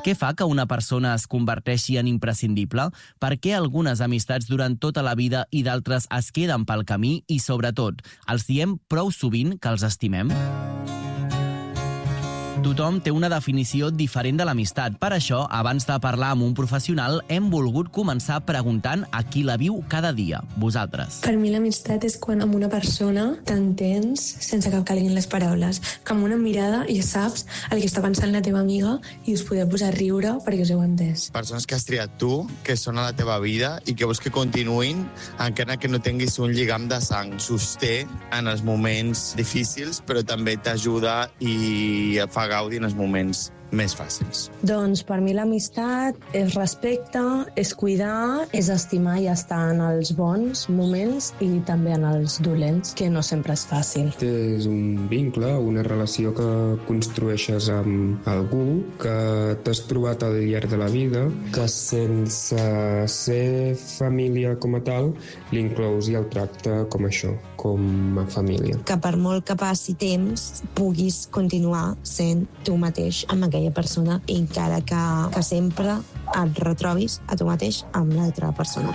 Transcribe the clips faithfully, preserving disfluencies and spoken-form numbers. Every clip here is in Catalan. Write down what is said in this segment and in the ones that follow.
Què fa que una persona es converteixi en imprescindible? Per què algunes amistats duren tota la vida i d'altres es queden pel camí? I, sobretot, els diem prou sovint que els estimem? Tothom té una definició diferent de l'amistat. Per això, abans de parlar amb un professional, hem volgut començar preguntant a qui la viu cada dia, vosaltres. Per mi l'amistat és quan amb una persona t'entens sense que calguin les paraules. Que amb una mirada ja saps el que està pensant la teva amiga i us podeu posar a riure perquè us heu entès. Persones que has triat tu, que són a la teva vida i que vols que continuïn encara que no tinguis un lligam de sang. Sosté en els moments difícils, però també t'ajuda i fa gaudi en els moments més fàcils. Doncs per mi l'amistat és respecte, és cuidar, és estimar i estar en els bons moments i també en els dolents, que no sempre és fàcil. És un vincle, una relació que construeixes amb algú, que t'has trobat al llarg de la vida, que sense ser família com a tal, l'inclous i el tracta com això, com a família. Que per molt que passi temps puguis continuar sent tu mateix amb aquella persona, encara que, que sempre et retrobis a tu mateix amb l'altra persona.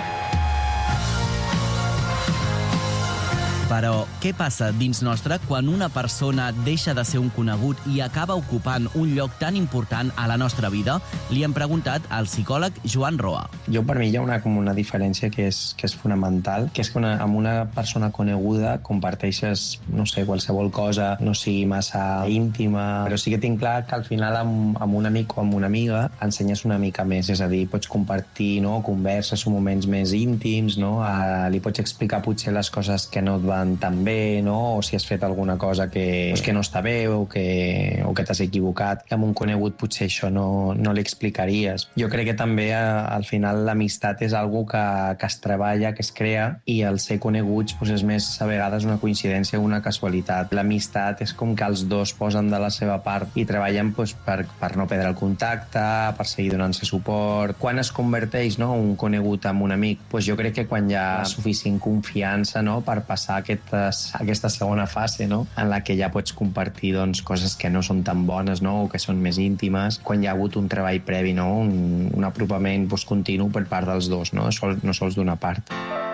Però què passa dins nostre quan una persona deixa de ser un conegut i acaba ocupant un lloc tan important a la nostra vida? Li hem preguntat al psicòleg Joan Roa. Jo, per mi, hi ha una, com una diferència que és, que és fonamental, que és que una, amb una persona coneguda comparteixes, no sé, qualsevol cosa, no sigui massa íntima, però sí que tinc clar que al final amb, amb un amic o amb una amiga ensenyes una mica més, és a dir, pots compartir, no?, converses o moments més íntims, no?, a, li pots explicar potser les coses que no et van tan bé, no?, o si has fet alguna cosa que, pues, que no està bé o que, o que t'has equivocat. I amb un conegut potser això no, no li explicaries. Jo crec que també al final l'amistat és algo que, que es treballa, que es crea, i el ser coneguts pues, és més a vegades una coincidència o una casualitat. L'amistat és com que els dos posen de la seva part i treballen pues, per, per no perdre el contacte, per seguir donant-se suport. Quan es converteix, no?, un conegut en un amic? Pues jo crec que quan hi ha suficient confiança, no?, per passar aquesta, aquesta segona fase, no?, en la que ja pots compartir doncs, coses que no són tan bones, no?, o que són més íntimes, quan hi ha hagut un treball previ, no?, un, un apropament doncs, continu per part dels dos, no, Sol, no sols d'una part.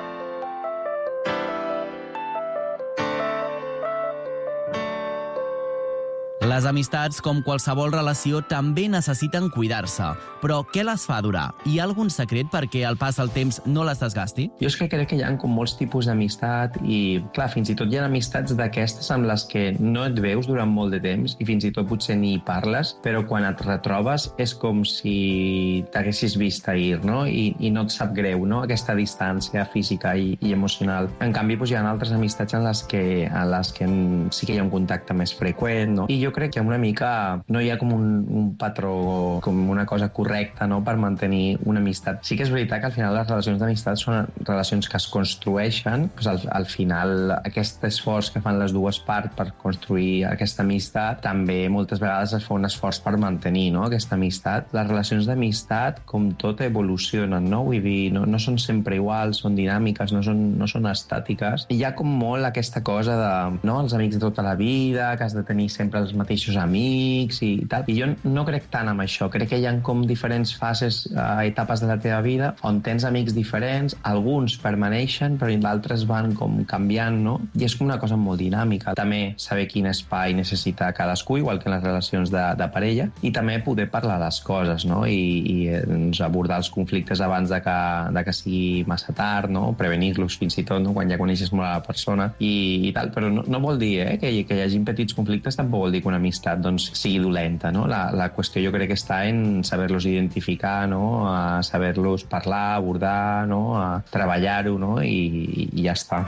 Les amistats, com qualsevol relació, també necessiten cuidar-se. Però què les fa durar? Hi ha algun secret perquè al pas del temps no les desgasti? Jo és que crec que hi ha com molts tipus d'amistat i, clar, fins i tot hi ha amistats d'aquestes amb les que no et veus durant molt de temps i fins i tot potser ni hi parles, però quan et retrobes és com si t'haguessis vist ahir, no? I, i no et sap greu, no?, aquesta distància física i, i emocional. En canvi, doncs, hi ha altres amistats en les que, en les que sí que hi ha un contacte més freqüent, no? I jo crec que una mica no hi ha com un, un patró, com una cosa correcta, no?, per mantenir una amistat. Sí que és veritat que al final les relacions d'amistat són relacions que es construeixen, doncs al, al final aquest esforç que fan les dues parts per construir aquesta amistat, també moltes vegades es fa un esforç per mantenir, no?, aquesta amistat. Les relacions d'amistat, com tot, evolucionen, no? Vull dir, no, no són sempre iguals, són dinàmiques, no són, no són estàtiques. I hi ha com molt aquesta cosa de, no?, els amics de tota la vida, que has de tenir sempre els mateixos amics i tal. I jo no crec tant en això. Crec que hi ha com diferents fases, eh, etapes de la teva vida on tens amics diferents, alguns permaneixen, però d'altres van com canviant, no? I és com una cosa molt dinàmica. També saber quin espai necessita cadascú, igual que en les relacions de, de parella, i també poder parlar les coses, no? I, i doncs, abordar els conflictes abans de que, de que sigui massa tard, no? Prevenir-los fins i tot, no?, quan ja coneixes molt a la persona i, i tal. Però no, no vol dir eh, que, hi, que hi hagi petits conflictes, tampoc vol dir que una amistat doncs, sigui dolenta, no? La, la qüestió jo crec que està en saber-los identificar, no?, a saber-los parlar, abordar, no?, a treballar-ho, no?, i, i ja està.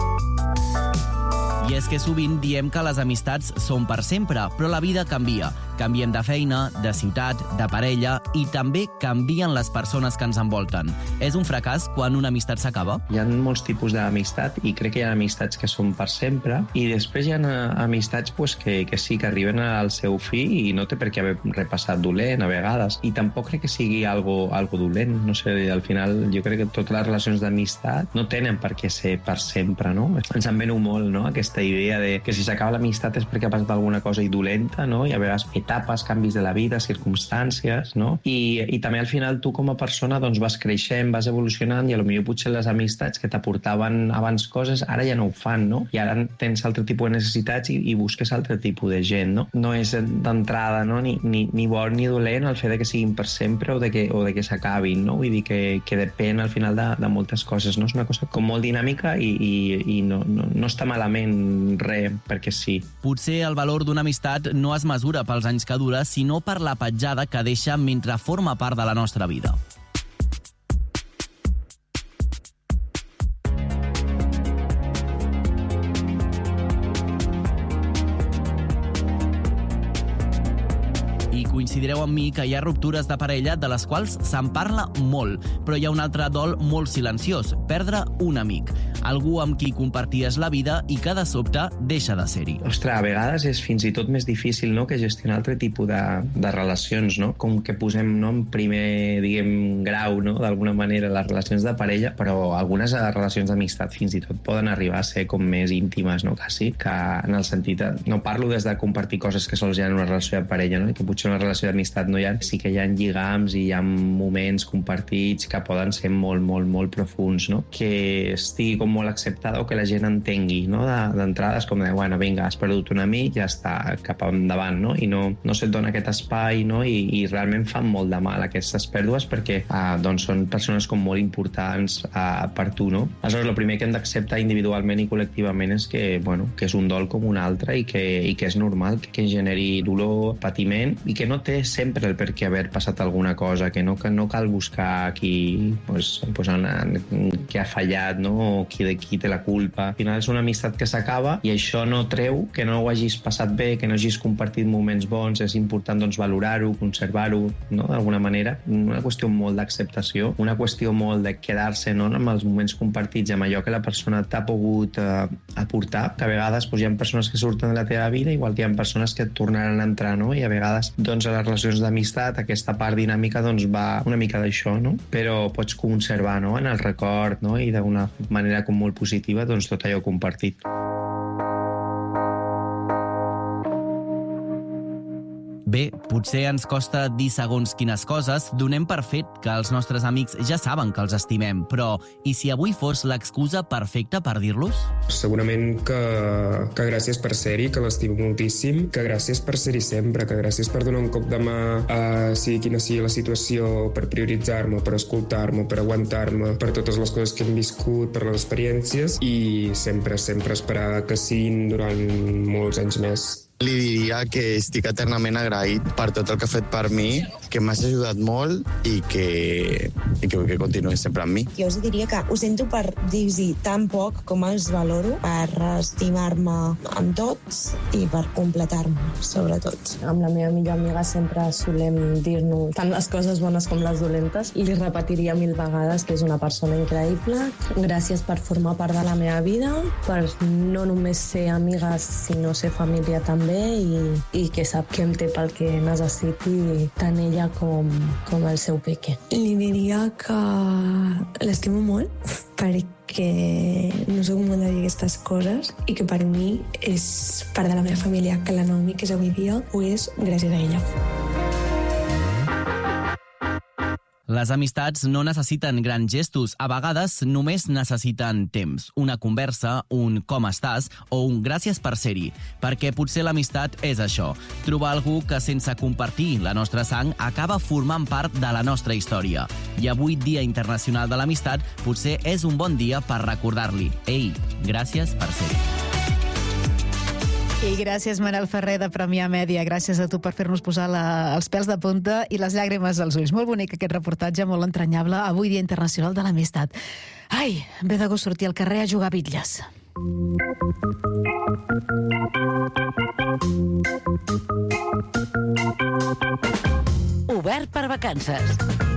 I és que sovint diem que les amistats són per sempre, però la vida canvia. Canviem de feina, de ciutat, de parella i també canvien les persones que ens envolten. És un fracàs quan una amistat s'acaba? Hi ha molts tipus d'amistat i crec que hi ha amistats que són per sempre i després hi ha amistats pues, que, que sí, que arriben al seu fi i no té per què haver repassat dolent a vegades. I tampoc crec que sigui algo, algo dolent. No sé, al final jo crec que totes les relacions d'amistat no tenen per què ser per sempre, no? Ens enveno molt, no?, aquesta idea de que si s'acaba l'amistat és perquè ha passat alguna cosa i dolenta, no? I a vegades etapes, canvis de la vida, circumstàncies, no? I, i també al final tu com a persona doncs, vas creixent, vas evolucionant i potser potser les amistats que t'aportaven abans coses ara ja no ho fan, no? I ara tens altre tipus de necessitats i, i busques altre tipus de gent, no? No és d'entrada, no? Ni, ni, ni bon ni dolent el fet de que siguin per sempre o de que, o de que s'acabin, no? Vull dir que, que depèn al final de, de moltes coses, no? És una cosa com molt dinàmica i, i, i no, no, no està malament res, perquè sí. Potser el valor d'una amistat no es mesura pels anys que dura, sinó per la petjada que deixa mentre forma part de la nostra vida. Coincidireu amb mi que hi ha ruptures de parella de les quals se'n parla molt, però hi ha un altre dol molt silenciós, perdre un amic, algú amb qui comparties la vida i que de sobte deixa de ser-hi. Ostres, a vegades és fins i tot més difícil, no?, que gestionar altre tipus de, de relacions, no? Com que posem, no, en primer, diguem, grau, no?, d'alguna manera les relacions de parella, però algunes relacions d'amistat fins i tot poden arribar a ser com més íntimes, no?, quasi, que en el sentit, no parlo des de compartir coses que sols hi ha en una relació de parella, no?, i que potser una relació d'amistat no hi ha, sí que hi ha lligams i hi ha moments compartits que poden ser molt, molt, molt profuns, no? Que estigui com molt acceptada o que la gent entengui, no? D'entrada és com de, bueno, vinga, has perdut un amic, ja està, cap endavant, no? I no, no se't dona aquest espai, no? I, i realment fan molt de mal aquestes pèrdues perquè eh, doncs són persones com molt importants eh, per tu, no? Aleshores, el primer que hem d'acceptar individualment i col·lectivament és que, bueno, que és un dol com un altre i que, i que és normal que, que generi dolor, patiment i que no té sempre el per què haver passat alguna cosa, que no, que no cal buscar qui, pues, pues, qui ha fallat, no? O qui de qui té la culpa. Al final és una amistat que s'acaba i això no treu que no ho hagis passat bé, que no hagis compartit moments bons. És important doncs, valorar-ho, conservar-ho, no? D'alguna manera. Una qüestió molt d'acceptació, una qüestió molt de quedar-se, no?, amb els moments compartits, amb allò que la persona t'ha pogut eh, aportar, que a vegades pues, hi ha persones que surten de la teva vida, igual que hi ha persones que et tornaran a entrar, no? I a vegades doncs, a les relacions d'amistat, aquesta part dinàmica doncs, va una mica d'això, no? Però pots conservar, no?, en el record, no?, i d'una manera com molt positiva doncs, tot allò compartit. Bé, potser ens costa dir segons quines coses, donem per fet que els nostres amics ja saben que els estimem, però i si avui fos l'excusa perfecta per dir-los? Segurament que, que gràcies per ser-hi, que l'estimo moltíssim, que gràcies per ser-hi sempre, que gràcies per donar un cop de mà a sigui quina sigui la situació, per prioritzar-me, per escoltar-me, per aguantar-me, per totes les coses que hem viscut, per les experiències i sempre, sempre esperar que siguin durant molts anys més. Li diria que estic eternament agraït per tot el que ha fet per mi, que m'has ajudat molt i que, i que, que continuï sempre amb mi. Jo us diria que ho sento per dir-hi tan poc com els valoro, per estimar-me amb tots i per completar-me, sobretot. Amb la meva millor amiga sempre solem dir-nos tant les coses bones com les dolentes. Li repetiria mil vegades que és una persona increïble. Gràcies per formar part de la meva vida, per no només ser amigues, sinó ser família també, i, i que sap que em té pel que necessiti tant ella com, com el seu peque. Li diria que l'estimo molt perquè no sé com de dir aquestes coses i que per mi és part de la meva família, que la Naomi que és avui dia ho és gràcies a ella. Les amistats no necessiten grans gestos, a vegades només necessiten temps, una conversa, un com estàs o un gràcies per ser-hi, perquè potser l'amistat és això, trobar algú que sense compartir la nostra sang acaba formant part de la nostra història. I avui, Dia Internacional de l'Amistat, potser és un bon dia per recordar-li, ei, gràcies per ser-hi. I gràcies, Manel Ferrer, de Premià Mèdia. Gràcies a tu per fer-nos posar la, els pèls de punta i les llàgrimes als ulls. Molt bonic aquest reportatge, molt entranyable. Avui, Dia Internacional de l'Amistat. Ai, ve de gust sortir al carrer a jugar a bitlles. Obert per vacances.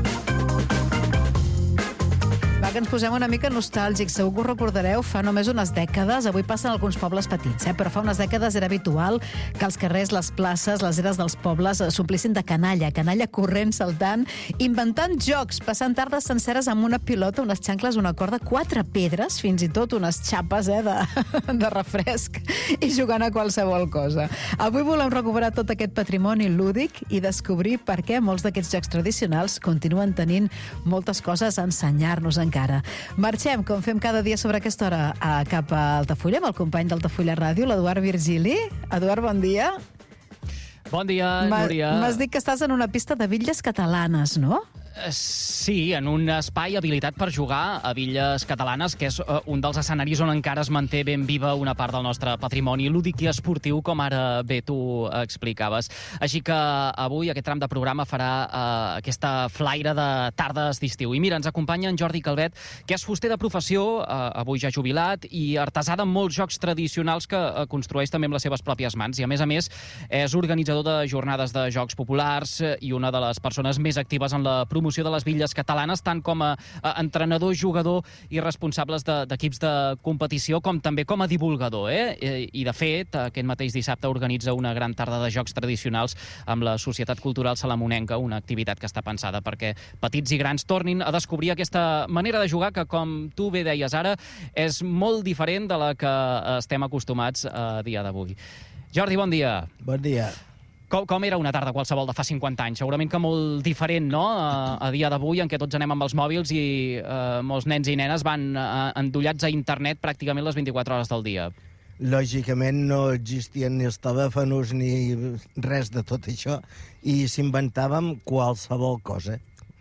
Va, que ens posem una mica nostàlgics. Segur que ho recordareu, fa només unes dècades, avui passen alguns pobles petits, eh? però fa unes dècades era habitual que els carrers, les places, les eres dels pobles s'omplissin de canalla, canalla corrent, saltant, inventant jocs, passant tardes senceres amb una pilota, unes xancles, una corda, quatre pedres, fins i tot unes xapes eh, de, de refresc, i jugant a qualsevol cosa. Avui volem recuperar tot aquest patrimoni lúdic i descobrir per què molts d'aquests jocs tradicionals continuen tenint moltes coses a ensenyar-nos encara. Marxem, com fem cada dia sobre aquesta hora, a, cap a Altafulla, amb el company d'Altafulla Ràdio, l'Eduard Virgili. Eduard, bon dia. Bon dia, Núria. M'has dit que estàs en una pista de bitlles catalanes, no? Sí, en un espai habilitat per jugar a bitlles catalanes, que és un dels escenaris on encara es manté ben viva una part del nostre patrimoni lúdic i esportiu, com ara bé tu explicaves. Així que avui aquest tram de programa farà uh, aquesta flaire de tardes d'estiu. I mira, ens acompanya en Jordi Calvet, que és fuster de professió, uh, avui ja jubilat, i artesà de molts jocs tradicionals que uh, construeix també amb les seves pròpies mans. I a més a més és organitzador de jornades de jocs populars i una de les persones més actives en la promoció promoció de les bitlles catalanes, tant com a, a entrenador, jugador i responsables d'equips de, de competició, com també com a divulgador. Eh? I, I, de fet, aquest mateix dissabte organitza una gran tarda de jocs tradicionals amb la Societat Cultural Salamonenca, una activitat que està pensada perquè petits i grans tornin a descobrir aquesta manera de jugar que, com tu bé deies ara, és molt diferent de la que estem acostumats a dia d'avui. Jordi, bon dia. Bon dia. Com, com era una tarda qualsevol de fa cinquanta anys? Segurament que molt diferent, no?, a, a dia d'avui, en què tots anem amb els mòbils i eh, molts nens i nenes van eh, endollats a internet pràcticament les vint-i-quatre hores del dia. Lògicament no existien ni els telèfons ni res de tot això i s'inventàvem qualsevol cosa.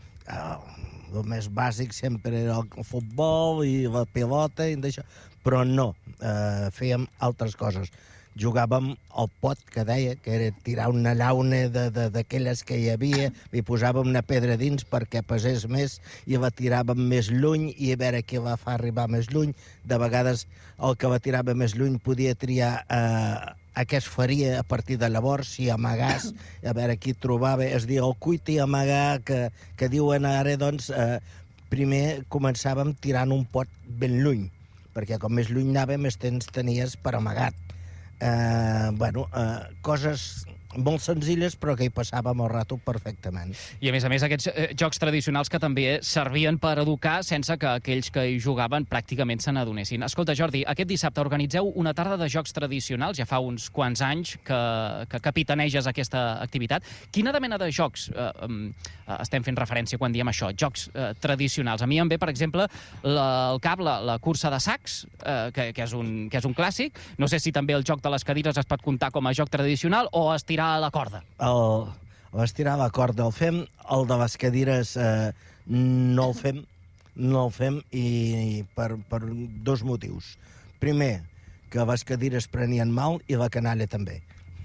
El més bàsic sempre era el futbol i la pilota i d'això, però no, eh, fèiem altres coses. Jugàvem al pot, que deia, que era tirar una llauna d'aquelles que hi havia, li posàvem una pedra dins perquè pesés més i la tiràvem més lluny i a veure qui la fa arribar més lluny. De vegades el que la tirava més lluny podia triar eh, a què es faria a partir de llavors, si amagàs, a veure qui trobava, és dir, el cuit i amagar que, que diuen ara, doncs, eh, primer començàvem tirant un pot ben lluny, perquè com més lluny anava, més temps tenies per amagat. Uh, bueno, uh, coses molt senzilles, però que hi passàvem el rato perfectament. I, a més a més, aquests eh, jocs tradicionals que també servien per educar sense que aquells que hi jugaven pràcticament se n'adonessin. Escolta, Jordi, aquest dissabte organitzeu una tarda de jocs tradicionals, ja fa uns quants anys que, que capitaneges aquesta activitat. Quina de mena de jocs eh, eh, estem fent referència quan diem això, jocs eh, tradicionals? A mi em ve, per exemple, la, el cap, la, la cursa de sacs, eh, que, que, és un, que és un clàssic. No sé si també el joc de les cadires es pot comptar com a joc tradicional o estirar a la corda. El, l'estirar a la corda el fem, el de les cadires eh, no el fem, no el fem i per, per dos motius. Primer, que les cadires prenien mal i la canalla també.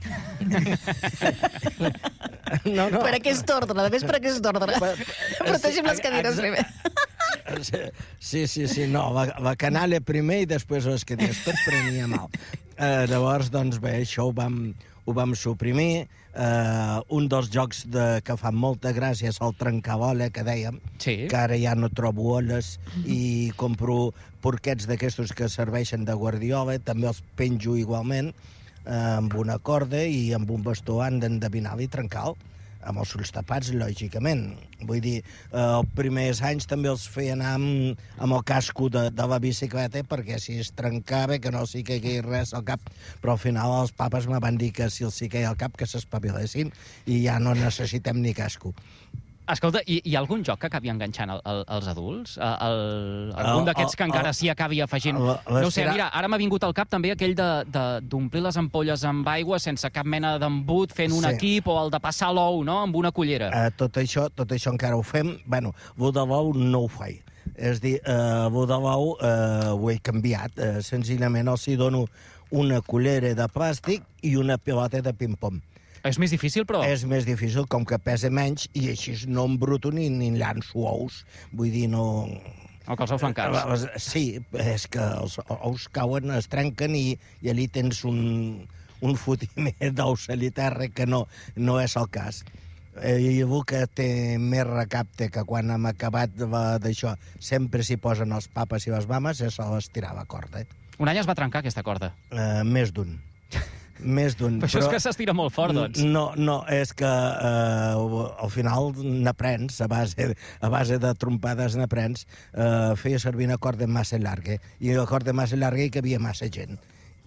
no, no. Per aquest ordre, a més per aquest ordre. Protegim les cadires primer. Sí, sí, sí, no, la, la canalla primer i després les cadires, tot prenia mal. Eh, llavors, doncs bé, això ho vam, ho vam suprimir. Uh, un dels jocs de, que fan molta gràcia és el trencabola, que dèiem, sí. Que ara ja no trobo oles i compro porquets d'aquestos que serveixen de guardiola, també els penjo igualment, uh, amb una corda i amb un bastó han d'endevinar i trencar-lo, amb els ulls tapats, lògicament. Vull dir, eh, els primers anys també els feia anar amb, amb el casco de, de la bicicleta perquè si es trencava, que no s'hi caigui res al cap. Però al final els papes me van dir que si els hi caia al cap que s'espavilessin i ja no necessitem ni casco. Escolta, hi, hi ha algun joc que acabi enganxant el, el, els adults? El, algun d'aquests que encara s'hi acabi afegint? No sé, mira, ara m'ha vingut al cap també aquell d'omplir les ampolles amb aigua sense cap mena d'embut, fent un equip, o el de passar l'ou, no?, amb una cullera. Uh, tot això tot això encara ho fem. Bueno, l'ou de l'ou no ho faig. És dir, uh, l'ou de l'ou uh, ho he canviat. Uh, senzillament els hi dono una cullera de plàstic i una pilota de ping-pong. És més difícil, però... És més difícil, com que pesa menys, i així no embruto ni, ni llanço ous. Vull dir, no... O que els ous flancats. Sí, és que els ous cauen, es trenquen i, i allí tens un, un fotiment d'ous a terra que no, no és el cas. I algú que té més recapte que quan hem acabat d'això sempre s'hi posen els papes i les mames, és l'estirar la corda. Un any es va trencar aquesta corda? Uh, més d'un. Més d'un. Però això és que s'estira molt fort, doncs. No, no, és que uh, al final n'aprens, a base, a base de trompades n'aprens, uh, feia servir una corda massa llarga, i la corda massa llarga hi cabia massa gent.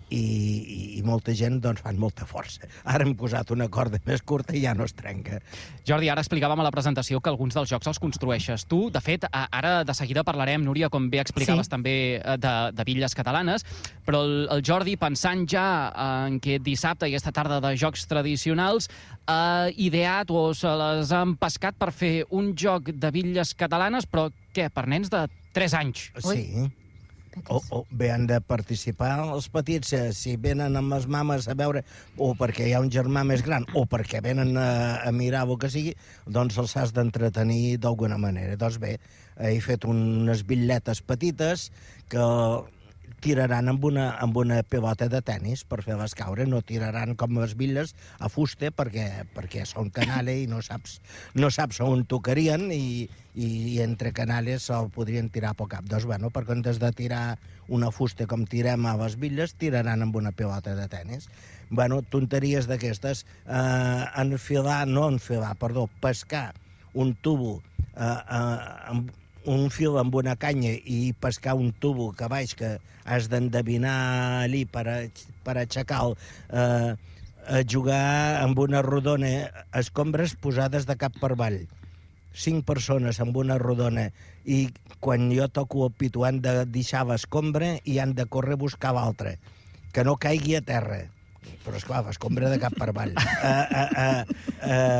I, i molta gent doncs, fan molta força. Ara hem posat una corda més curta i ja no es trenca. Jordi, ara explicàvem a la presentació que alguns dels jocs els construeixes tu. De fet, ara de seguida parlarem, Núria, com bé explicaves sí. també, de, de bitlles catalanes, però el, el Jordi, pensant ja en que dissabte i aquesta tarda de jocs tradicionals, ha ideat o se les han pescat per fer un joc de bitlles catalanes, però què, per nens de tres anys? Sí. O, o bé han de participar els petits, si venen amb les mames a veure, o perquè hi ha un germà més gran, o perquè venen a, a mirar el que sigui, doncs els has d'entretenir d'alguna manera. Doncs bé, he fet unes bitlletes petites que tiraran amb una, amb una pilota de tennis per fer-les caure. No tiraran com les bitlles a fusta perquè, perquè són canale i no saps, no saps on tocarien i, i, i entre canales se'l podrien tirar pel cap. Doncs, bueno, per comptes de tirar una fusta com tirem a les bitlles, tiraran amb una pilota de tennis. Bueno, tonteries d'aquestes. Eh, enfilar, no enfilar, perdó, pescar un tubo eh, eh, amb un fil amb una canya i pescar un tubo que baix que has d'endevinar allí per, a, per aixecar-lo, eh, a jugar amb una rodona, escombres posades de cap per avall. Cinc persones amb una rodona i quan jo toco el pitu han de deixar l'escombra i han de córrer a buscar l'altre, que no caigui a terra. Però, esclar, l'escombra de cap per avall. Uh, uh, uh,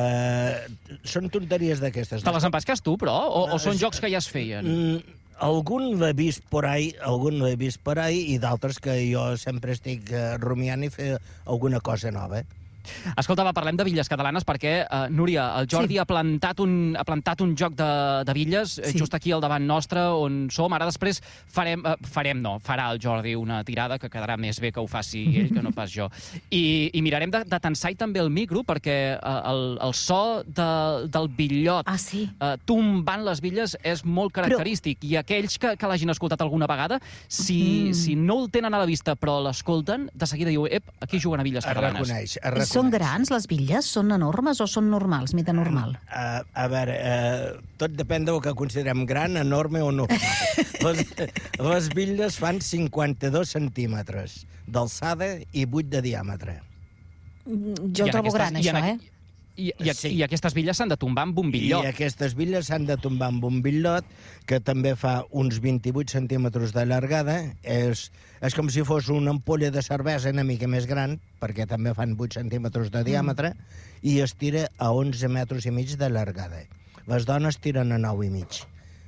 uh, són tonteries d'aquestes. Te les empesques tu, però? O, o són jocs que ja es feien? Mm, algun l'he vist por ahí, algun l'he vist por ahí, i d'altres que jo sempre estic rumiant i fer alguna cosa nova. Escolta, va, parlem de bitlles catalanes perquè, uh, Núria, el Jordi sí. ha, plantat un, ha plantat un joc de, de bitlles sí. just aquí al davant nostre on som. Ara després farem, uh, farem no, farà el Jordi una tirada que quedarà més bé que ho faci ell que no pas jo. I, i mirarem de, de tensar també el micro perquè uh, el, el so de, del bitllot ah, sí. uh, tombant les bitlles és molt característic. Però... I aquells que, que l'hagin escoltat alguna vegada, si, mm. si no el tenen a la vista però l'escolten, de seguida diu, ep, aquí juguen a bitlles catalanes. Reconeix, reconeix. Són grans, les bitlles? Són enormes o són normals, mida normal? Uh, a veure, uh, tot depèn del que considerem gran, enorme o normal. les, les bitlles fan cinquanta-dos centímetres d'alçada i vuit de diàmetre. Jo ho trobo gran, això, eh? I, i, sí. I aquestes bitlles s'han de tombar amb un bitllot. I aquestes bitlles s'han de tombar amb un bitllot, que també fa uns vint-i-vuit centímetres de llargada. És, és com si fos una ampolla de cervesa una mica més gran, perquè també fan vuit centímetres de diàmetre, mm. i es tira a onze metres i mig de llargada. Les dones tiren a nou i mig.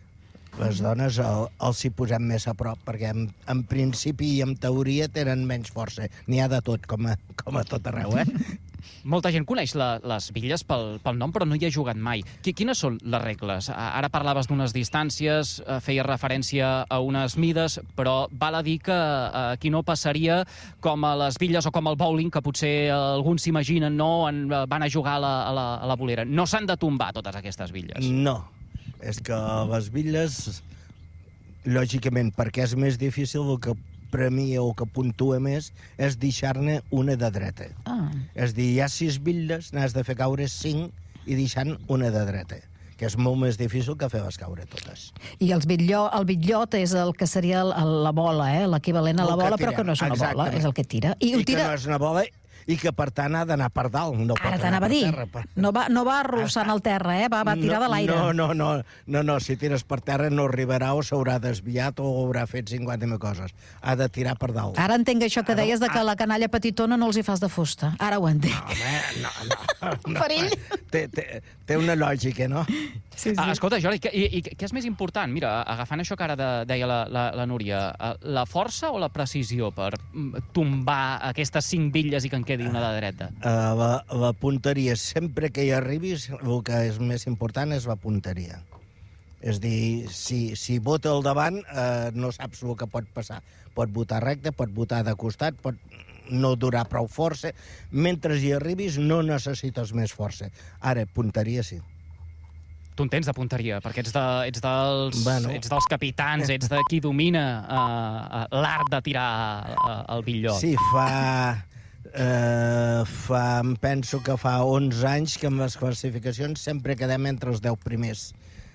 Les dones el, els hi posem més a prop, perquè en, en principi i en teoria tenen menys força. N'hi ha de tot, com a, com a tot arreu, eh? Molta gent coneix la, les bitlles pel, pel nom, però no hi ha jugat mai. Quines són les regles? Ara parlaves d'unes distàncies, feies referència a unes mides, però val a dir que aquí no passaria com a les bitlles o com al bowling, que potser alguns s'imaginen, no, en, van a jugar a la, a la, a la bolera. No s'han de tombar totes aquestes bitlles. No, és que les bitlles, lògicament, perquè és més difícil, el que premia o que puntua més és deixar-ne una de dreta. Ah. És dir, hi ha sis bitlles, n'has de fer caure cinc i deixant una de dreta, que és molt més difícil que fer-les caure totes. I els bitlló, el bitllot és el que seria la bola, eh? L'equivalent a la bola, però que no és una bola, és el que tira. I, I tira... que no és una bola... i que, per tant, ha d'anar per dalt. No Ara t'anava a dir. Per... No va, no va arrossant al terra, eh? Va, va tirar no, de l'aire. No, no, no, no, no. Si tires per terra no arribarà o s'haurà desviat o haurà fet cinquanta mil coses. Ha de tirar per dalt. Ara entenc això que deies de que la canalla petitona no els hi fas de fusta. Ara ho entenc. No, home, no, no. no. Perill. Té, té, té una lògica, no? Sí, sí. Ah, escolta, Jordi, i, i què és més important? Mira, agafant això que ara de, deia la, la, la Núria, la força o la precisió per tombar aquestes cinc bitlles i que en quedi una de dreta? Uh, la, la punteria, sempre que hi arribis, el que és més important és la punteria. És dir, si, si vota al davant, eh, no saps el que pot passar. Pot votar recte, pot votar de costat, pot no durar prou força. Mentre hi arribis, no necessites més força. Ara, punteria sí. Tu en tens de punteria, perquè ets, de, ets, dels, Bueno. ets dels capitans, ets de qui domina uh, l'art de tirar uh, el bitllot. Sí, fa... Eh, fa, em penso que fa onze anys que amb les classificacions sempre quedem entre els deu primers.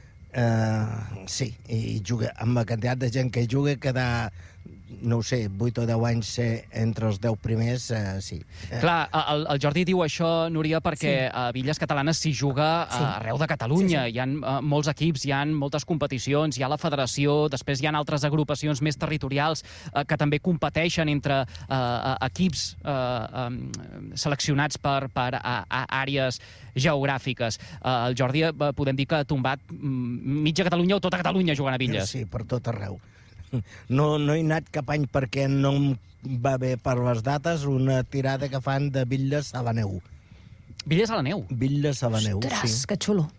Uh, sí, i juga, amb la quantitat de gent que hi juga, quedar, no ho sé, vuit o deu anys ser entre els deu primers, uh, sí. Clar, el, el Jordi diu això, Núria, perquè sí. a Villes Catalanes s'hi juga sí. arreu de Catalunya. Sí, sí. Hi ha uh, molts equips, hi ha moltes competicions, hi ha la federació, després hi ha altres agrupacions més territorials uh, que també competeixen entre uh, equips uh, um, seleccionats per, per a, a àrees geogràfiques. Uh, el Jordi, uh, podem dir que ha tombat mitja Catalunya o tota Catalunya jugant a Villes. Sí, per tot arreu. No, no he anat cap any perquè no em va bé per les dates una tirada que fan de Villes a la neu. Villes a la neu? Villes a la neu, Ostres, sí. que xulo.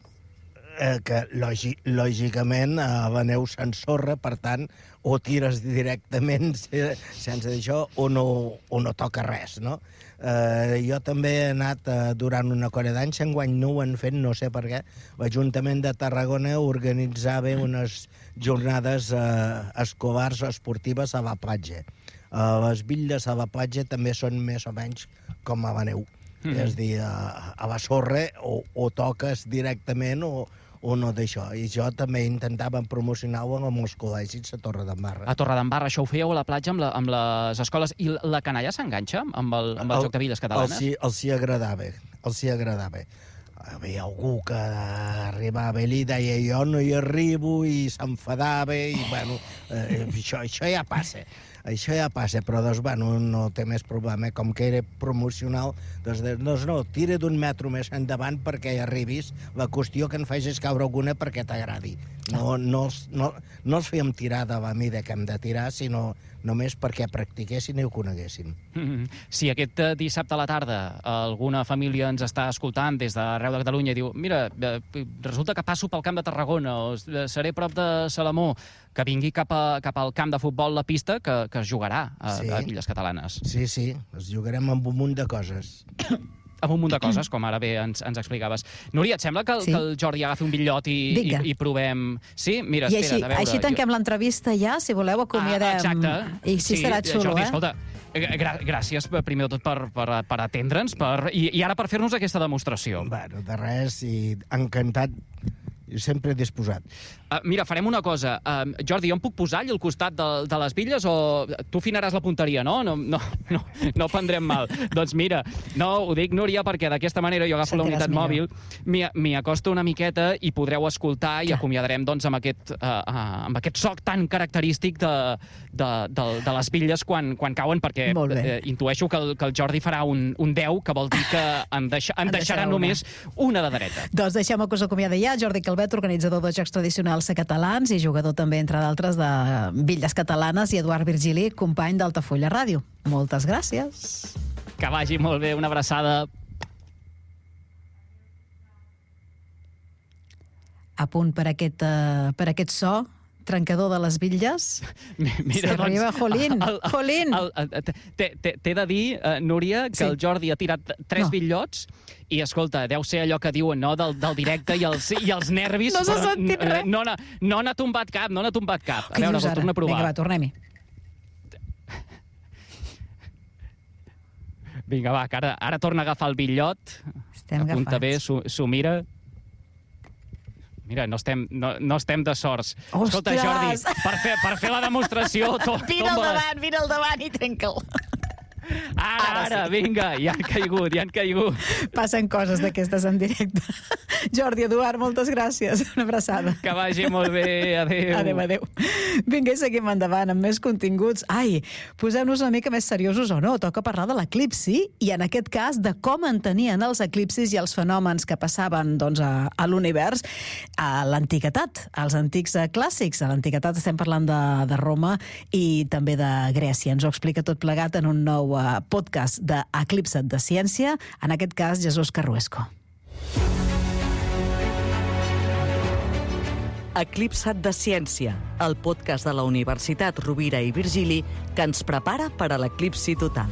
Eh, que lògi, lògicament a la neu s'ensorra, per tant, o tires directament sense això o no, o no toca res, no? Eh, jo també he anat eh, durant una colla d'anys, enguany no ho han fet, no sé per què. L'Ajuntament de Tarragona organitzava unes jornades eh, escolars o esportives a la platja. Eh, les Villes a la platja també són més o menys com a la neu. Mm-hmm. És a dir, a, a la sorra o, o toques directament o, o no d'això. I jo també intentava promocionar-ho amb els col·legis a Torredembarra. A Torredembarra, això ho fèieu a la platja amb, la, amb les escoles. I la canalla s'enganxa amb el, amb el, el joc de Villes Catalanes? Els hi, els hi agradava, els hi agradava. Hi havia algú que arribava i li deia jo no hi arribo i s'enfadava i, bueno, eh, això, això ja passa. Això ja passa, però doncs, bueno, no té més problema. Com que era promocional, doncs, doncs no, tira d'un metro més endavant perquè hi arribis. La qüestió que en facis caure alguna perquè t'agradi. No, no, no, no els fèiem tirar de la mida que hem de tirar, sinó només perquè practiquessin i ho coneguessin. Mm-hmm. Si aquest dissabte a la tarda alguna família ens està escoltant des d'arreu de Catalunya i diu mira, resulta que passo pel camp de Tarragona o seré prop de Salamó, que vingui cap, a, cap al camp de futbol, la pista, que, que es jugarà a, sí. a Villes Catalanes. Sí, sí, es jugarem amb un munt de coses. Amb un munt de coses, com ara bé ens, ens explicaves. Núria, et sembla que el, sí. que el Jordi agafi un bitllot i, i, i provem... Sí? Mira, I espera't, així, a veure... Així tanquem jo... l'entrevista ja, si voleu, acomiadem... Ah, exacte. I sí, sí, serà xulo, Jordi, eh? escolta, gra gràcies primer de tot per, per, per atendre'ns per, i, i ara per fer-nos aquesta demostració. Bueno, de res, i encantat, sempre disposat. Uh, mira, farem una cosa. Uh, Jordi, jo em puc posar allà al costat de, de les Villes o tu afinaràs la punteria, no? No, no, no, no prendrem mal. Doncs mira, no, ho dic, Núria, perquè d'aquesta manera jo agafo la unitat mòbil, m'hi acosto una miqueta i podreu escoltar i acomiadarem doncs, amb, aquest, uh, uh, amb aquest soc tan característic de, de, de, de les Villes quan, quan cauen, perquè uh, intueixo que el, que el Jordi farà un, un deu, que vol dir que en, deixa, en, en deixarà només una de dreta. Doncs deixem-ho que us acomiada ja. Jordi Calvet, organitzador de Jocs Tradicionals a Catalans i jugador també, entre d'altres, de Villes Catalanes, i Eduard Virgili, company d'Altafulla Ràdio. Moltes gràcies. Que vagi molt bé, una abraçada. A punt per aquest, uh, per aquest so trencador de les Villes. Mira, doncs, arriba, Jolín, el, el, Jolín. T'he de dir, uh, Núria, que sí. el Jordi ha tirat tres no. bitllets i, escolta, deu ser allò que diuen, no?, del, del directe i els, i els nervis. No s'ha sentit res. No n'ha no tombat cap, no n'ha tombat cap. Què a veure, dius ara? Torna a provar. Vinga, va, tornem-hi. Vinga, va, que ara, ara torna a agafar el bitllot. Estem apunta agafats. bé, s'ho mira. Mira, no estem, no, no estem de sorts. Ostres! Escolta, Jordi, per fer, per fer la demostració... To, vine al davant, vine al davant i trenca'l. Ara, ara, ara sí. Vinga, ja han caigut, ja han caigut. Passen coses d'aquestes en directe. Jordi, Eduard, moltes gràcies. Una abraçada. Que vagi molt bé, adéu. Adéu, adéu. Vinga, i seguim endavant amb més continguts. Ai, posem-nos una mica més seriosos o no. Toca parlar de l'eclipsi i, en aquest cas, de com entenien els eclipsis i els fenòmens que passaven doncs, a, a l'univers a l'antiguitat, als antics clàssics. A l'antiguitat estem parlant de, de Roma i també de Grècia. Ens ho explica tot plegat en un nou podcast de Eclipsa't de Ciència, en aquest cas Jesús Carruesco. Eclipsa't de Ciència, el podcast de la Universitat Rovira i Virgili que ens prepara per a l'eclipsi total.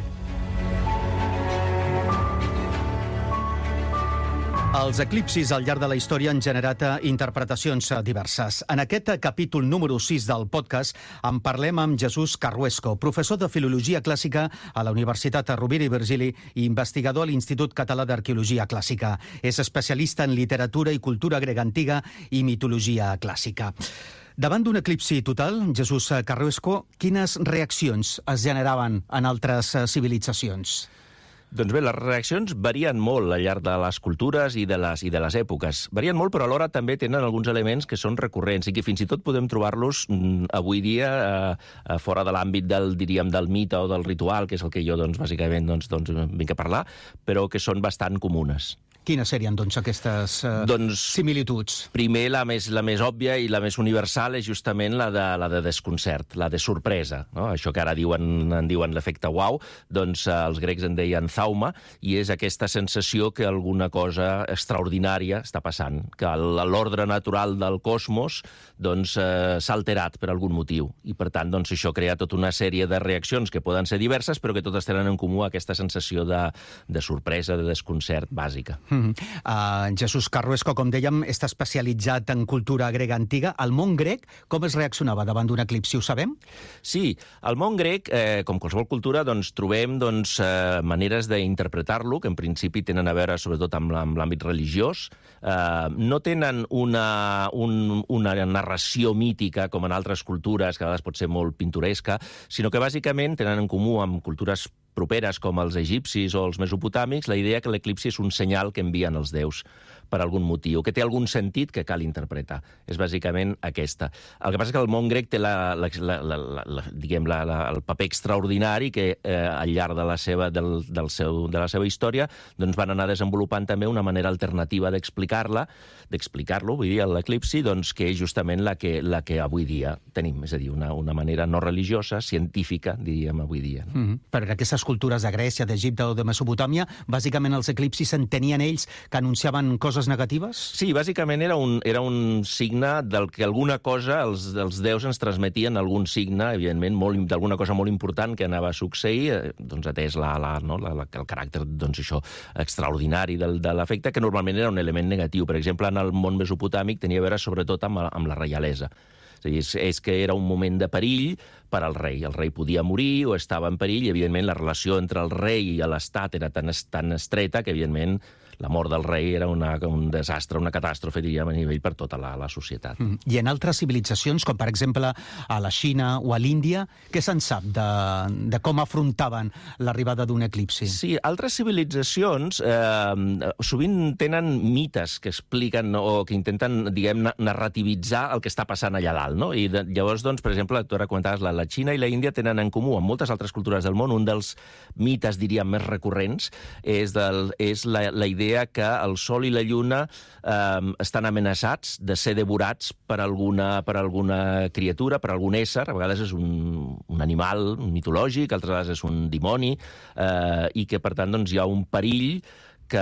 Els eclipsis al llarg de la història han generat interpretacions diverses. En aquest capítol número sis del podcast en parlem amb Jesús Carruesco, professor de Filologia Clàssica a la Universitat Rovira i Virgili i investigador a l'Institut Català d'Arqueologia Clàssica. És especialista en literatura i cultura grega antiga i mitologia clàssica. Davant d'un eclipsi total, Jesús Carruesco, quines reaccions es generaven en altres civilitzacions? Doncs bé, les reaccions varien molt al llarg de les cultures i de les, i de les èpoques. Varien molt, però alhora també tenen alguns elements que són recurrents i que fins i tot podem trobar-los mm, avui dia eh, fora de l'àmbit del, diríem, del mite o del ritual, que és el que jo, doncs, bàsicament, doncs, doncs, vinc a parlar, però que són bastant comunes. Quines serien, doncs, aquestes uh, doncs, similituds? Primer, la més, la més òbvia i la més universal és justament la de, la de desconcert, la de sorpresa. No? Això que ara diuen, en diuen l'efecte uau, doncs uh, els grecs en deien thauma, i és aquesta sensació que alguna cosa extraordinària està passant, que l'ordre natural del cosmos doncs, uh, s'ha alterat per algun motiu. I, per tant, doncs, això crea tota una sèrie de reaccions que poden ser diverses, però que totes tenen en comú aquesta sensació de, de sorpresa, de desconcert bàsica. Mm. Uh, Jesús Carruesco, com dèiem, està especialitzat en cultura grega antiga. El món grec, com es reaccionava davant d'un eclipsi, ho sabem? Sí, al món grec, eh, com qualsevol cultura, doncs, trobem doncs, eh, maneres d'interpretar-lo, que en principi tenen a veure sobretot amb l'àmbit religiós. Eh, no tenen una, un, una narració mítica, com en altres cultures, que a vegades pot ser molt pintoresca, sinó que bàsicament tenen en comú amb cultures properes com els egipcis o els mesopotàmics la idea que l'eclipsi és un senyal que envien els déus per algun motiu, que té algun sentit que cal interpretar. És bàsicament aquesta. El que passa és que el món grec té la, la, la, la, la, diguem, la, la, el paper extraordinari que eh, al llarg de la, seva, del, del seu, de la seva història doncs van anar desenvolupant també una manera alternativa d'explicar-la, d'explicar-lo, vull dir, l'eclipsi, doncs, que és justament la que, la que avui dia tenim, és a dir, una, una manera no religiosa, científica, diríem, avui dia. No? Mm-hmm. Per aquestes cultures de Grècia, d'Egipte o de Mesopotàmia, bàsicament els eclipsis entenien ells que anunciaven coses negatives? Sí, bàsicament era un, era un signe del que alguna cosa, els, els déus ens transmetien algun signe, evidentment, molt, d'alguna cosa molt important que anava a succeir, eh, doncs atès la, la, no, la, la, el caràcter, doncs això, extraordinari del, de l'efecte, que normalment era un element negatiu. Per exemple, en el món mesopotàmic tenia a veure sobretot amb, amb la reialesa. És a dir, és, és que era un moment de perill per al rei. El rei podia morir o estava en perill i, evidentment, la relació entre el rei i l'estat era tan, tan estreta que, evidentment, la mort del rei era una, un desastre, una catàstrofe, diríem, a nivell per tota la, la societat. Mm. I en altres civilitzacions, com per exemple a la Xina o a l'Índia, què se'n sap de, de com afrontaven l'arribada d'un eclipsi? Sí, altres civilitzacions eh, sovint tenen mites que expliquen o que intenten, diguem, narrativitzar el que està passant allà dalt, no? I de, llavors, doncs, per exemple, tu ara comentaves, la, la Xina i la Índia tenen en comú amb moltes altres cultures del món, un dels mites, diríem, més recurrents és, del, és la, la idea que el Sol i la Lluna eh, estan amenaçats de ser devorats per alguna, per alguna criatura, per algun ésser. A vegades és un, un animal mitològic, altres vegades és un dimoni, eh, i que, per tant, doncs, hi ha un perill que,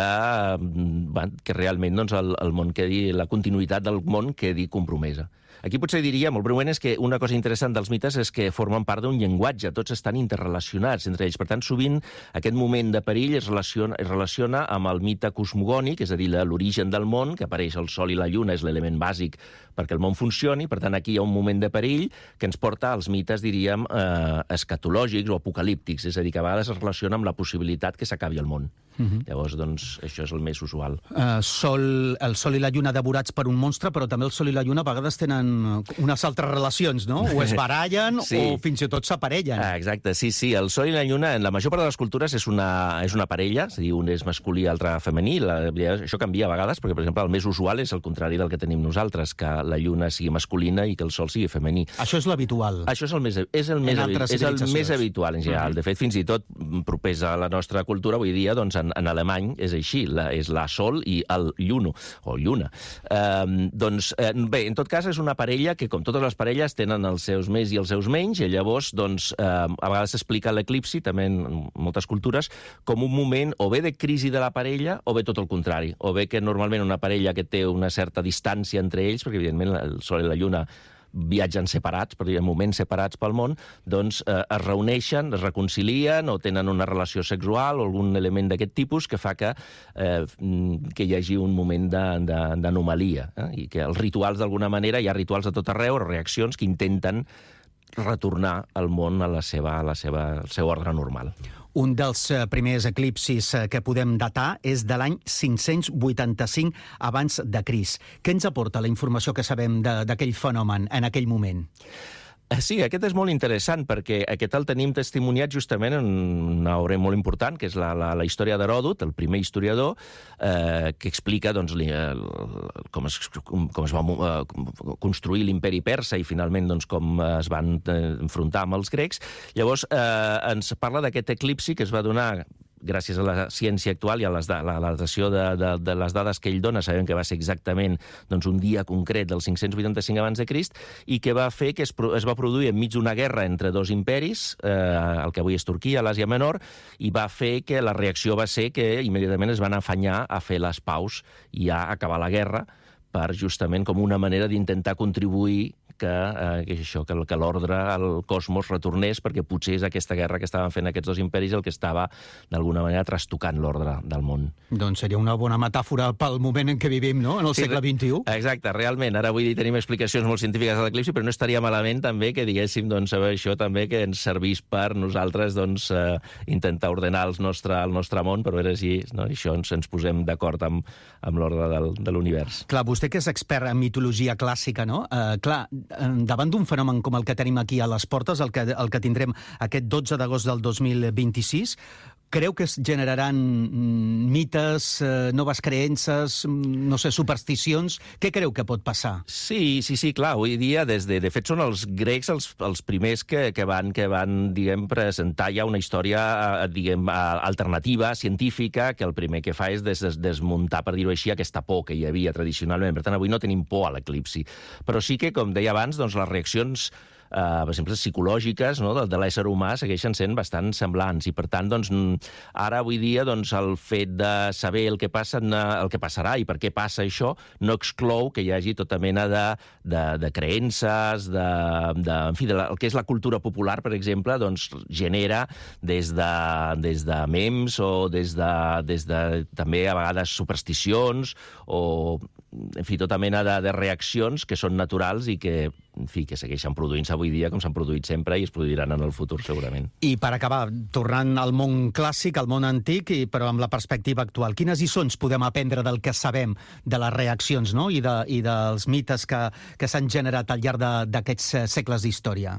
que realment doncs, el, el món quedi, la continuïtat del món quedi compromesa. Aquí potser diria, molt breument, és que una cosa interessant dels mites és que formen part d'un llenguatge, tots estan interrelacionats entre ells. Per tant, sovint aquest moment de perill es relaciona, es relaciona amb el mite cosmogònic, és a dir, l'origen del món, que apareix el Sol i la Lluna, és l'element bàsic perquè el món funcioni. Per tant, aquí hi ha un moment de perill que ens porta als mites, diríem, eh, escatològics o apocalíptics, és a dir, que a vegades es relaciona amb la possibilitat que s'acabi el món. Uh-huh. Llavors, doncs, això és el més usual. Uh, sol, el Sol i la Lluna devorats per un monstre, però també el Sol i la Lluna a vegades tenen unes altres relacions, no? O es barallen sí. o fins i tot s'aparellen. Ah, exacte, sí, sí. El Sol i la Lluna, en la major part de les cultures, és una, és una parella, és a dir, un és masculí i l'altre femení. La, això canvia a vegades, perquè, per exemple, el més usual és el contrari del que tenim nosaltres, que la Lluna sigui masculina i que el Sol sigui femení. Això és l'habitual. Això és el més, és el més, és el més habitual, en general. Uh-huh. De fet, fins i tot, propers a la nostra cultura, avui dia, doncs, en, en alemany és així, la, és la Sol i el Lluno, o Lluna. Eh, doncs, eh, bé, en tot cas, és una una parella que, com totes les parelles, tenen els seus més i els seus menys, i llavors, doncs, eh, a vegades s'explica l'eclipsi, també en moltes cultures, com un moment o bé de crisi de la parella o bé tot el contrari. O bé que normalment una parella que té una certa distància entre ells, perquè evidentment el Sol i la Lluna viatgen separats, per dir, en moments separats pel món, doncs eh, es reuneixen, es reconcilien o tenen una relació sexual o algun element d'aquest tipus que fa que, eh, que hi hagi un moment d'anomalia. Eh? I que els rituals, d'alguna manera, hi ha rituals a tot arreu, reaccions que intenten retornar al món a la seva, a la seva, al seu ordre normal. Un dels primers eclipsis que podem datar és de l'any cinc-cents vuitanta-cinc abans de Crist. Què ens aporta la informació que sabem d'aquell fenomen en aquell moment? Sí, aquest és molt interessant, perquè aquest el tenim testimoniat justament en una obra molt important, que és la, la, la història d'Heròdot, el primer historiador, eh, que explica doncs, li, el, com, es, com, com es va eh, construir l'imperi persa i finalment doncs, com es van enfrontar amb els grecs. Llavors, eh, ens parla d'aquest eclipsi que es va donar gràcies a la ciència actual i a les da, la, la datació de, de, de les dades que ell dona, sabem que va ser exactament doncs, un dia concret del cinc-cents vuitanta-cinc abans de Crist, i que va fer que es, es va produir enmig d'una guerra entre dos imperis, eh, el que avui és Turquia, l'Àsia Menor, i va fer que la reacció va ser que immediatament es van afanyar a fer les paus i a acabar la guerra, per justament com una manera d'intentar contribuir que, eh, que, això, que, que l'ordre al cosmos retornés, perquè potser és aquesta guerra que estaven fent aquests dos imperis el que estava, d'alguna manera, trastocant l'ordre del món. Doncs seria una bona metàfora pel moment en què vivim, no?, en el sí, segle vint-i-u. Exacte, realment. Ara avui tenim explicacions molt científiques de l'eclipsi, però no estaria malament també que diguéssim doncs, això també que ens servís per nosaltres doncs, eh, intentar ordenar el nostre, el nostre món, per veure si no, això ens, ens posem d'acord amb, amb l'ordre del, de l'univers. Clar, vostè que és expert en mitologia clàssica, no? Eh, clar, davant d'un fenomen com el que tenim aquí a les portes, el que, el que tindrem aquest dotze d'agost del dos mil vint-i-sis, creu que es generaran mites, eh, noves creences, no sé, supersticions? Què creu que pot passar? Sí, sí, sí, clar. Avui dia, des de, de fet, són els grecs els, els primers que, que van, que van diguem, presentar ja una història diguem, alternativa, científica, que el primer que fa és des, des, desmuntar, per dir-ho així, aquesta por que hi havia tradicionalment. Per tant, avui no tenim por a l'eclipsi. Però sí que, com deia abans, doncs, les reaccions Uh, per exemple, psicològiques, no?, de, de l'ésser humà segueixen sent bastant semblants i, per tant, doncs, ara, avui dia, doncs, el fet de saber el que passa, el que passarà i per què passa això, no exclou que hi hagi tota mena de, de, de creences, de, de, en fi, de la, el que és la cultura popular, per exemple, doncs, genera des de, des de memes o des de, des de també, a vegades, supersticions o, en fi, tota mena de, de reaccions que són naturals i que, en fi, que segueixen produint-se avui dia com s'han produït sempre i es produiran en el futur, segurament. I per acabar, tornant al món clàssic, al món antic, i, però amb la perspectiva actual, quines lliçons podem aprendre del que sabem de les reaccions, no?, i, de, i dels mites que, que s'han generat al llarg d'aquests segles d'història?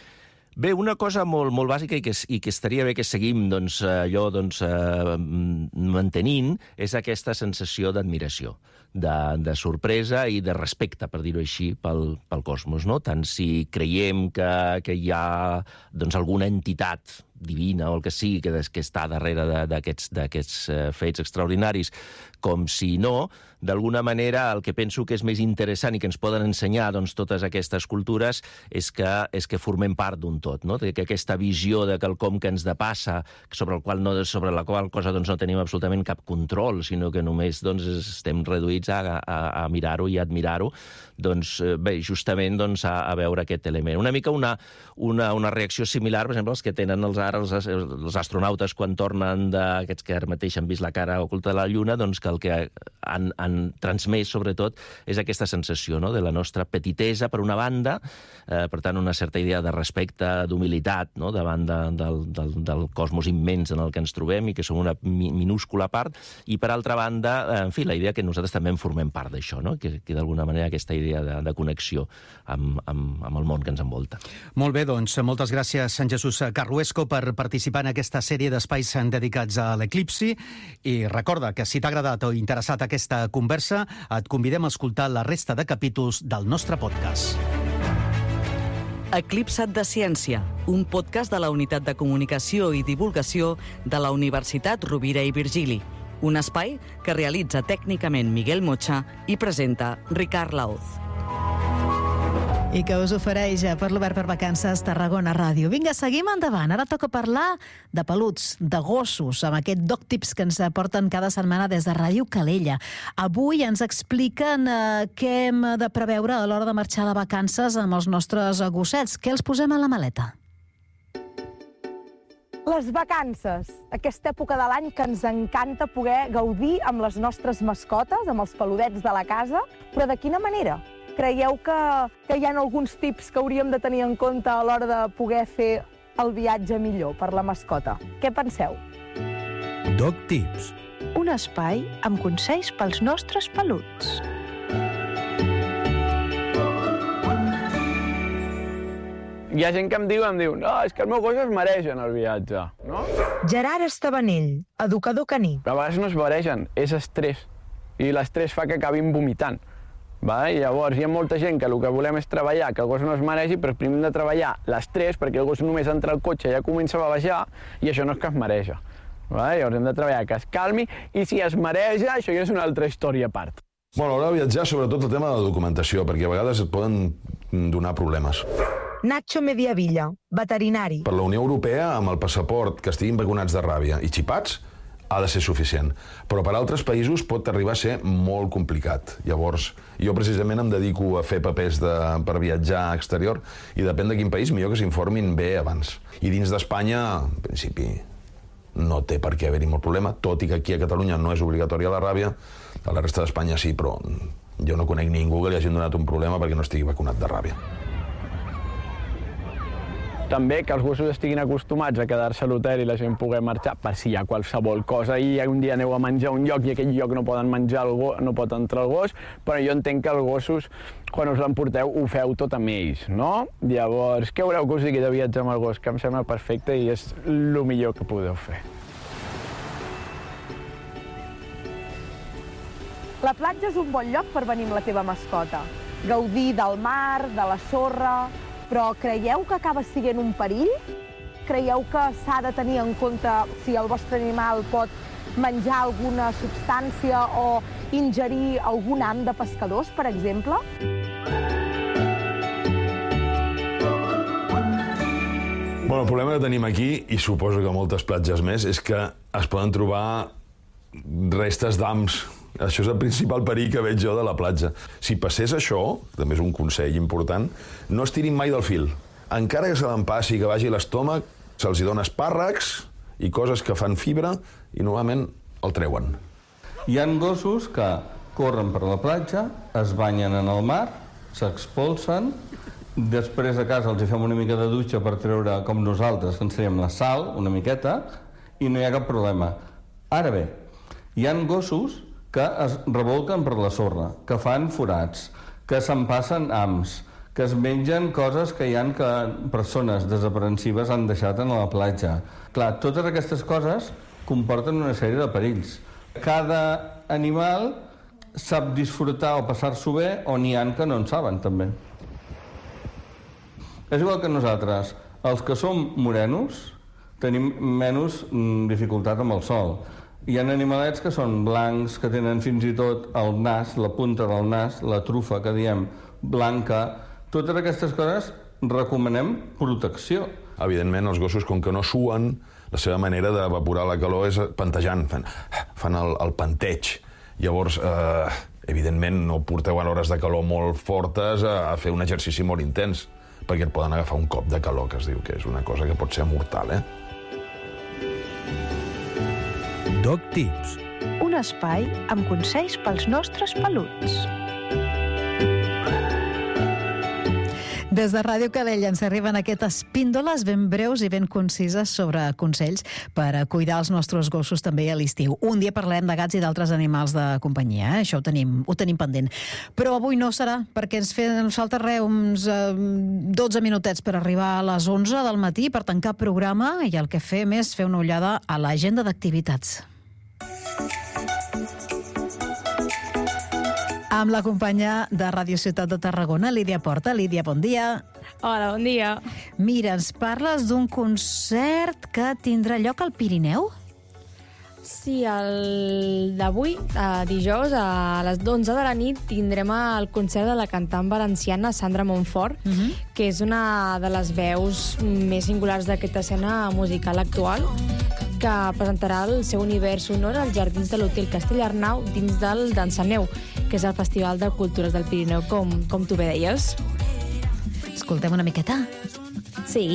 Bé, una cosa molt, molt bàsica i que, i que estaria bé que seguim doncs, allò doncs, eh, mantenint és aquesta sensació d'admiració, de, de sorpresa i de respecte, per dir-ho així, pel, pel cosmos, no? Tant si creiem que, que hi ha doncs, alguna entitat divina o el que sigui que, que està darrere d'aquests uh, fets extraordinaris, com si no, d'alguna manera el que penso que és més interessant i que ens poden ensenyar doncs, totes aquestes cultures és que, és que formem part d'un tot, no? Que aquesta visió de quelcom que ens depassa, sobre, el qual no, sobre la qual cosa doncs, no tenim absolutament cap control, sinó que només doncs, estem reduïts a, a, a mirar-ho i a admirar-ho, doncs bé, justament doncs, a, a veure aquest element. Una mica una, una, una reacció similar, per exemple, els que tenen els, ara els, els astronautes quan tornen d'aquests que ara mateix han vist la cara oculta de la Lluna, doncs que el que han, han transmès, sobretot, és aquesta sensació, no?, de la nostra petitesa, per una banda, eh, per tant, una certa idea de respecte, d'humilitat, no?, davant de, del, del, del cosmos immens en el que ens trobem i que som una mi, minúscula part, i, per altra banda, eh, en fi, la idea que nosaltres també en formem part d'això, no?, que, que d'alguna manera aquesta idea de, de connexió amb, amb, amb el món que ens envolta. Molt bé, doncs, moltes gràcies, Sant Jesús Carruesco, per participar en aquesta sèrie d'espais dedicats a l'eclipsi, i recorda que si t'ha agradat o interessat aquesta conversa, et convidem a escoltar la resta de capítols del nostre podcast. Eclipsat de Ciència, un podcast de la Unitat de Comunicació i Divulgació de la Universitat Rovira i Virgili, un espai que realitza tècnicament Miguel Mocha i presenta Ricard Laoz. i que us ofereix per l'Obert per Vacances Tarragona Ràdio. Vinga, seguim endavant. Ara toca parlar de peluts, de gossos, amb aquest Dog Tips que ens porten cada setmana des de Ràdio Calella. Avui ens expliquen eh, què hem de preveure a l'hora de marxar de vacances amb els nostres gossets. Què els posem a la maleta? Les vacances, aquesta època de l'any que ens encanta poder gaudir amb les nostres mascotes, amb els peludets de la casa, però de quina manera? Creieu que, que hi ha alguns tips que hauríem de tenir en compte a l'hora de poder fer el viatge millor per la mascota? Què penseu? Dog Tips. Un espai amb consells pels nostres peluts. Hi ha gent que em diu, em diu, no, és que el meu gos es mereixen el viatge, no? Gerard Estabanell, educador caní. A vegades no es mereixen, és estrès. I l'estrès fa que acabin vomitant. Va? I llavors hi ha molta gent que el que volem és treballar, que el gos no es mereixi, però primer hem de treballar l'estrès, perquè el gos només entra al cotxe i ja comença a bavejar, i això no és que es mereix. Va? Llavors hem de treballar que es calmi, i si es mereix, això ja és una altra història a part. Bueno, a l'hora de viatjar, sobretot el tema de la documentació, perquè a vegades et poden donar problemes. Nacho Mediavilla, veterinari. Per la Unió Europea, amb el passaport que estiguin vacunats de ràbia i xipats, ha de ser suficient. Però per altres països pot arribar a ser molt complicat. Llavors, jo precisament em dedico a fer papers de, per viatjar a exterior i depèn de quin país, millor que s'informin bé abans. I dins d'Espanya, en principi, no té per què haver-hi molt problema, tot i que aquí a Catalunya no és obligatòria la ràbia, a la resta d'Espanya sí, però jo no conec ningú que li hagin donat un problema perquè no estigui vacunat de ràbia. També que els gossos estiguin acostumats a quedar-se a l'hotel i la gent pugui marxar per si hi ha qualsevol cosa i un dia aneu a menjar a un lloc i aquell lloc no poden menjar el gos, no pot entrar el gos, però jo entenc que els gossos, quan us l'emporteu, ho feu tot amb ells, no? Llavors, què voleu que us digui de viatjar amb el gos? Que em sembla perfecte i és el millor que podeu fer. La platja és un bon lloc per venir amb la teva mascota. Gaudir del mar, de la sorra. Però creieu que acaba sent un perill? Creieu que s'ha de tenir en compte si el vostre animal pot menjar alguna substància o ingerir algun ham de pescadors, per exemple? Bueno, el problema que tenim aquí, i suposo que moltes platges més, és que es poden trobar restes d'hams. Això és el principal perill que veig jo de la platja. Si passés això, també és un consell important, no es tirin mai del fil. Encara que se l'empassi, que vagi a l'estómac, se'ls hi dona espàrrecs i coses que fan fibra i normalment el treuen. Hi ha gossos que corren per la platja, es banyen en el mar, s'expulsen, després a casa els hi fem una mica de dutxa per treure, com nosaltres, que ens traiem la sal, una miqueta, i no hi ha cap problema. Ara bé, hi ha gossos que es revolquen per la sorra, que fan forats, que s'empassen hams, que es mengen coses que hi ha que persones desaprensives han deixat en la platja. Clar, totes aquestes coses comporten una sèrie de perills. Cada animal sap disfrutar o passar-s'ho bé, o n'hi ha que no en saben, també. És igual que nosaltres. Els que som morenos tenim menys dificultat amb el sol. Hi ha animalets que són blancs, que tenen fins i tot el nas, la punta del nas, la trufa, que diem blanca. Totes aquestes coses recomanem protecció. Evidentment, els gossos, com que no suen, la seva manera d'evaporar la calor és pantejant, fan, fan el, el panteig. Llavors, eh, evidentment, no porteu a hores de calor molt fortes a, a fer un exercici molt intens, perquè et poden agafar un cop de calor, que es diu que és una cosa que pot ser mortal, eh? Dog Tips. Un espai amb consells pels nostres peluts. Des de Ràdio Calella ens arriben aquestes píndoles ben breus i ben concises sobre consells per cuidar els nostres gossos també a l'estiu. Un dia parlarem de gats i d'altres animals de companyia, eh? Això ho tenim, ho tenim pendent. Però avui no serà, perquè ens, fe, ens falta res, uns eh, dotze minutets per arribar a les onze del matí per tancar programa, i el que fem és fer una ullada a l'agenda d'activitats. Amb la companya de Ràdio Ciutat de Tarragona, Lídia Porta. Lídia, bon dia. Hola, bon dia. Mira, ens parles d'un concert que tindrà lloc al Pirineu? Sí, el d'avui, eh, dijous, a les onze de la nit, tindrem el concert de la cantant valenciana Sandra Montfort, uh -huh. que és una de les veus més singulars d'aquesta escena musical actual, que presentarà el seu univers sonor als jardins de l'Hotel Castellarnau dins del Dansaneu, que és el Festival de Cultures del Pirineu, com, com tu bé deies. Escoltem una miqueta. Sí.